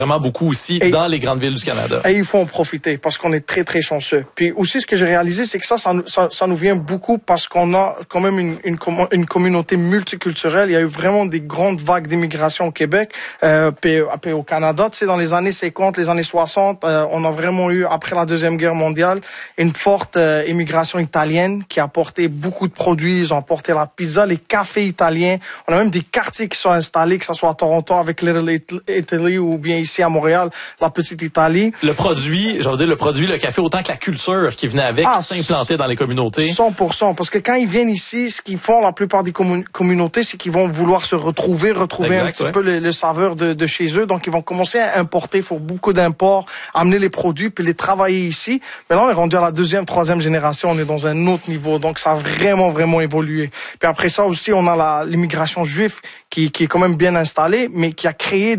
vraiment beaucoup aussi dans les grandes villes du Canada. Et il faut en profiter parce qu'on est très, très chanceux. Puis aussi, ce que j'ai réalisé, c'est que ça nous vient beaucoup parce qu'on a quand même une communauté multiculturelle. Il y a eu vraiment des grandes vagues d'immigration au Québec, puis au Canada. Tu sais, dans les années 50, les années 60, on a vraiment eu, après la Deuxième Guerre mondiale, une forte immigration italienne qui a apporté beaucoup de produits. Ils ont apporté la pizza, les cafés italiens. On a même des quartiers qui sont installés, que ce soit à Toronto avec Little Italy ou bien ici à Montréal, la Petite Italie. Le produit, le café, autant que la culture qui venait avec, s'implantait dans les communautés. 100%. Parce que quand ils viennent ici, ce qu'ils font, la plupart des communautés, c'est qu'ils vont vouloir se retrouver exact, un petit peu le saveur de chez eux. Donc, ils vont commencer à importer. Il faut beaucoup d'imports, amener les produits, puis les travailler ici. Mais là, on est rendu à la deuxième, troisième génération. On est dans un autre niveau. Donc, ça a vraiment évolué. Puis après ça aussi, on a l'immigration juive qui est quand même bien installée, mais qui a créé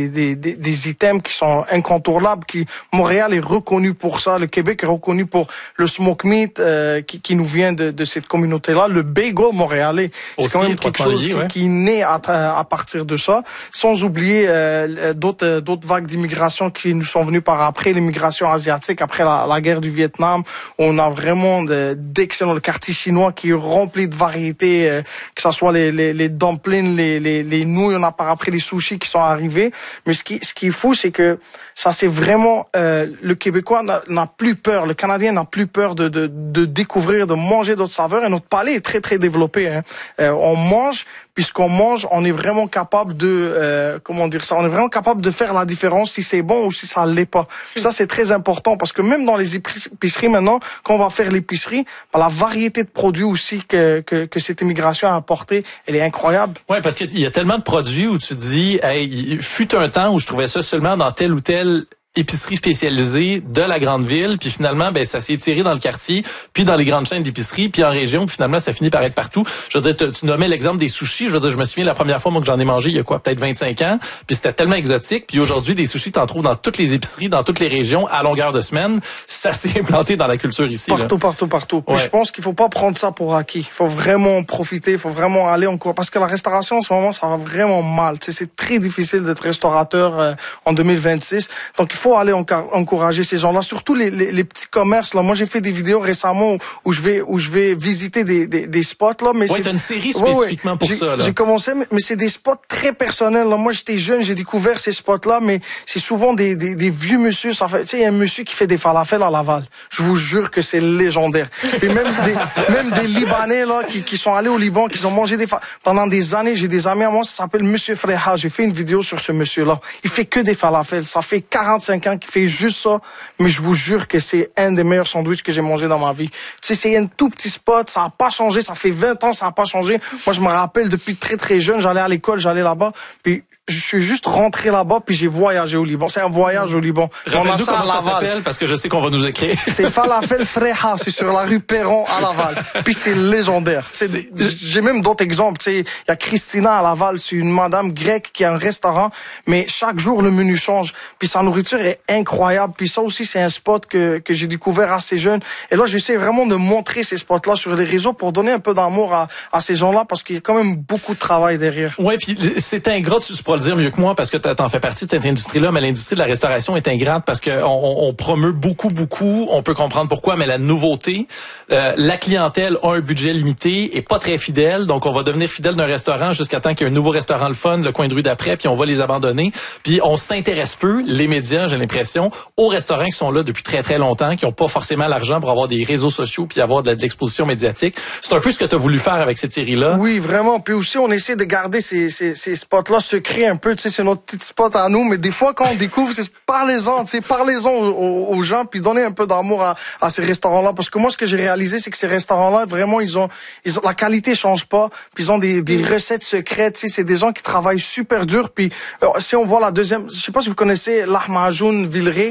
des items qui sont incontournables. Montréal est reconnu pour ça. Le Québec est reconnu pour le smoke meat qui nous vient de cette communauté-là. Le bagel montréalais, c'est quand même quelque chose qui naît à partir de ça. Sans oublier d'autres vagues d'immigration qui nous sont venues par après, l'immigration asiatique, après la guerre du Vietnam. On a vraiment d'excellents, le quartier chinois qui est rempli de variétés, que ce soit les dumplings, les nouilles, on a par après les sushis qui sont arrivés. Mais ce qui est fou, c'est que ça, c'est vraiment le Québécois n'a plus peur, le Canadien n'a plus peur de découvrir, de manger d'autres saveurs. Et notre palais est très très développé. On mange, puisqu'on mange, on est vraiment capable de on est vraiment capable de faire la différence si c'est bon ou si ça l'est pas. Puis ça, c'est très important parce que même dans les épiceries maintenant, quand on va faire l'épicerie, la variété de produits aussi que cette immigration a apporté, elle est incroyable. Ouais, parce qu'il y a tellement de produits où tu dis, il fut un temps où je trouvais ça seulement dans tel ou tel épicerie spécialisée de la grande ville, puis finalement, ça s'est étiré dans le quartier, puis dans les grandes chaînes d'épicerie, puis en région, puis finalement, ça finit par être partout. Je veux dire, tu nommais l'exemple des sushis. Je veux dire, je me souviens la première fois, moi, que j'en ai mangé, il y a peut-être 25 ans, puis c'était tellement exotique. Puis aujourd'hui, des sushis, t'en trouves dans toutes les épiceries, dans toutes les régions, à longueur de semaine. Ça s'est implanté dans la culture ici. Partout. Puis je pense qu'il faut pas prendre ça pour acquis. Il faut vraiment en profiter, il faut vraiment aller encore, parce que la restauration, en ce moment, ça va vraiment mal. Tu sais, c'est très difficile d'être restaurateur en 2026. Donc, il faut aller encourager ces gens-là, surtout les petits commerces là. Moi, j'ai fait des vidéos récemment où je vais visiter des spots là, mais t'as une série spécifiquement pour ça là. J'ai commencé, mais c'est des spots très personnels là. Moi, j'étais jeune, j'ai découvert ces spots là, mais c'est souvent des vieux monsieur. Ça fait, tu sais, il y a un monsieur qui fait des falafels à Laval. Je vous jure que c'est légendaire. Et même des Libanais là qui sont allés au Liban, qui ont mangé pendant des années. J'ai des amis à moi, ça s'appelle Monsieur Freha. J'ai fait une vidéo sur ce monsieur là. Il fait que des falafels. Ça fait 45 ans qu'il fait juste ça, mais je vous jure que c'est un des meilleurs sandwichs que j'ai mangé dans ma vie. Tu sais, c'est un tout petit spot, ça a pas changé, ça fait 20 ans, ça a pas changé. Moi, je me rappelle depuis très très jeune, j'allais à l'école, j'allais là-bas, puis je suis juste rentré là-bas, puis j'ai voyagé au Liban. C'est un voyage au Liban. Rappelle-nous comment ça s'appelle, parce que je sais qu'on va nous écrire. C'est Falafel Freha, c'est sur la rue Perron à Laval. Puis c'est légendaire. J'ai même d'autres exemples. Tu sais, il y a Christina à Laval, c'est une madame grecque qui a un restaurant, mais chaque jour le menu change. Puis sa nourriture est incroyable. Puis ça aussi, c'est un spot que j'ai découvert assez jeune. Et là, j'essaie vraiment de montrer ces spots-là sur les réseaux pour donner un peu d'amour à ces gens-là, parce qu'il y a quand même beaucoup de travail derrière. Ouais, puis c'est ingrat, tu pourras le dire mieux que moi, parce que t'en fais partie de cette industrie-là, mais l'industrie de la restauration est ingrate parce que on promeut beaucoup, on peut comprendre pourquoi, mais la nouveauté, la clientèle a un budget limité et pas très fidèle, donc on va devenir fidèle d'un restaurant jusqu'à temps qu'il y ait un nouveau restaurant le fun, le coin de rue d'après, puis on va les abandonner, puis on s'intéresse peu, les médias, j'ai l'impression, aux restaurants qui sont là depuis très très longtemps, qui ont pas forcément l'argent pour avoir des réseaux sociaux puis avoir de l'exposition médiatique. C'est un peu ce que tu as voulu faire avec cette série-là. Oui, vraiment. Puis aussi, on essaie de garder ces spots-là secrets un peu. Tu sais, c'est notre petit spot à nous. Mais des fois, quand on découvre, parlez-en. Tu sais, parlez-en aux gens, puis donnez un peu d'amour à ces restaurants-là. Parce que moi, ce que j'ai réalisé, c'est que ces restaurants-là, vraiment, ils ont la qualité change pas. Puis ils ont des recettes secrètes. Tu sais, c'est des gens qui travaillent super dur. Puis si on voit la deuxième, je sais pas si vous connaissez l'Ahmajoun Villeray.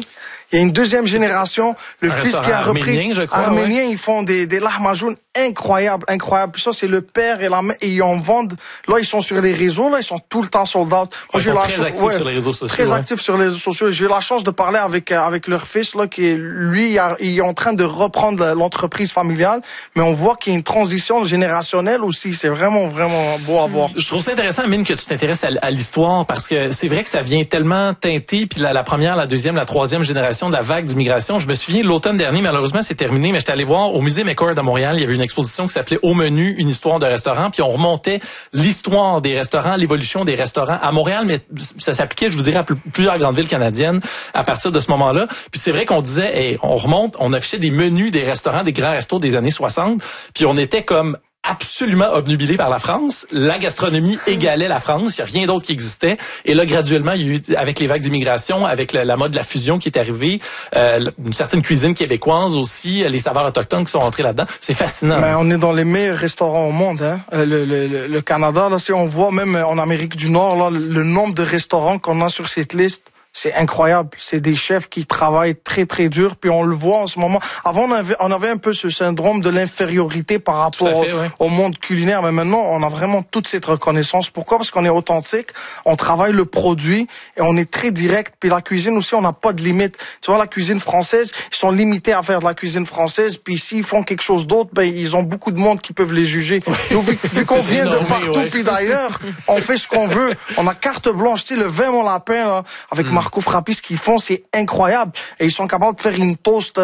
Il y a une deuxième génération, le fils qui a repris. Arménien, ils font des lahmacun incroyables. Puis ça, c'est le père et la mère, et ils en vendent. Là, ils sont sur les réseaux, là, ils sont tout le temps sold out. Moi, ils sont très actifs sur les réseaux sociaux. Très actifs sur les réseaux sociaux. J'ai eu la chance de parler avec leur fils, là, qui est, lui, il est en train de reprendre l'entreprise familiale, mais on voit qu'il y a une transition générationnelle aussi. C'est vraiment, vraiment beau à voir. Je trouve ça intéressant, Amine, que tu t'intéresses à l'histoire, parce que c'est vrai que ça vient tellement teinter, puis la première, la deuxième, la troisième génération de la vague d'immigration. Je me souviens, l'automne dernier, malheureusement, c'est terminé, mais j'étais allé voir au musée McCord à Montréal, il y avait une exposition qui s'appelait Au menu, une histoire de restaurant, puis on remontait l'histoire des restaurants, l'évolution des restaurants à Montréal, mais ça s'appliquait, je vous dirais, à plusieurs grandes villes canadiennes à partir de ce moment-là. Puis c'est vrai qu'on disait, hey, on remonte, on affichait des menus des restaurants, des grands restos des années 60, puis on était comme absolument obnubilé par la France. La gastronomie égalait la France. Il n'y a rien d'autre qui existait. Et là, graduellement, il y a eu, avec les vagues d'immigration, avec la mode de la fusion qui est arrivée, une certaine cuisine québécoise aussi, les saveurs autochtones qui sont entrées là-dedans. C'est fascinant. Mais on est dans les meilleurs restaurants au monde, hein. Le Canada, là, si on voit même en Amérique du Nord, là, le nombre de restaurants qu'on a sur cette liste, c'est incroyable. C'est des chefs qui travaillent très, très dur. Puis on le voit en ce moment. Avant, on avait un peu ce syndrome de l'infériorité par rapport au monde culinaire. Mais maintenant, on a vraiment toute cette reconnaissance. Pourquoi? Parce qu'on est authentique. On travaille le produit et on est très direct. Puis la cuisine aussi, on n'a pas de limite. Tu vois, la cuisine française, ils sont limités à faire de la cuisine française. Puis s'ils font quelque chose d'autre, ben, ils ont beaucoup de monde qui peuvent les juger. Nous, vu qu'on vient de partout puis d'ailleurs, on fait ce qu'on veut. On a carte blanche. Tu sais, le vin, mon lapin, là, avec Marco Frappi, ce qu'ils font, c'est incroyable. Et ils sont capables de faire une toast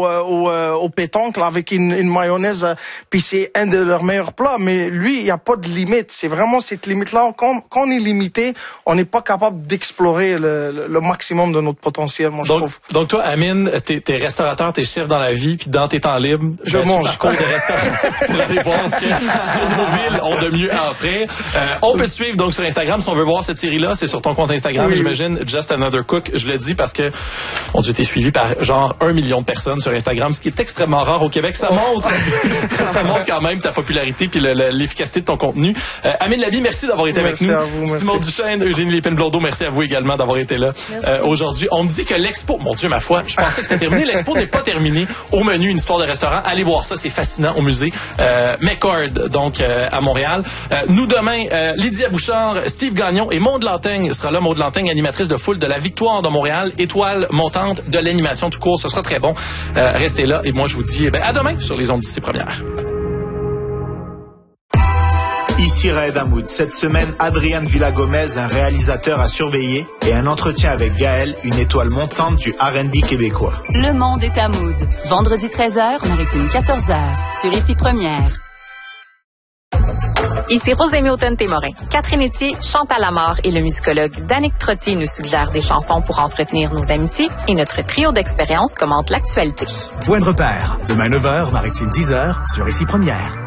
au pétanque là, avec une mayonnaise. Puis c'est un de leurs meilleurs plats. Mais lui, il n'y a pas de limite. C'est vraiment cette limite-là. Quand on est limité, on n'est pas capable d'explorer le maximum de notre potentiel, moi, je trouve. Donc toi, Amine, t'es restaurateur, t'es chef dans la vie, puis dans tes temps libres, je mange. Tu parcours des restaurants pour aller voir ce que nos villes ont de mieux à offrir. On peut te suivre donc sur Instagram si on veut voir cette série-là. C'est sur ton compte Instagram, j'imagine, Just Another Cook. Je le dis parce que on a été suivi par genre 1 million de personnes sur Instagram, ce qui est extrêmement rare au Québec. Ça montre quand même ta popularité puis l'efficacité de ton contenu. Amine Labi, merci d'avoir été avec nous. Vous, Simon Duchesne, Eugénie Lépine-Blondeau, merci à vous également d'avoir été là aujourd'hui. On me dit que l'expo, mon Dieu, ma foi, je pensais que c'était terminé. L'expo n'est pas terminée. Au menu, une histoire de restaurant. Allez voir ça, c'est fascinant au musée McCord, donc à Montréal. Nous demain, Lydia Bouchard, Steve Gagnon et Maude Lantaigne sera là. Maude Lantaigne, animatrice de Foule de la Victoire de Montréal, étoile montante de l'animation tout court. Ce sera très bon. Restez là et moi je vous dis à demain sur les ondes d'ici première. Ici Raed Hamoud. Cette semaine, Adrian Villa-Gomez, un réalisateur à surveiller, et un entretien avec Gaël, une étoile montante du R&B québécois. Le monde est à Mood. Vendredi 13h, Maritime 14h. Sur Ici Première. Ici Rosémie Automne-Témorin. Catherine Etier, Chantal Lamarre et le musicologue Danick Trottier nous suggèrent des chansons pour entretenir nos amitiés et notre trio d'expériences commente l'actualité. Point de repère. Demain 9h, Maritime 10h, sur Ici Première.